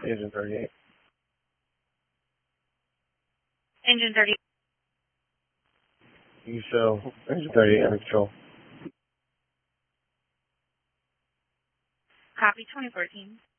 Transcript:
Engine 38. Engine 38. You show Engine 38 under control. Copy 2014.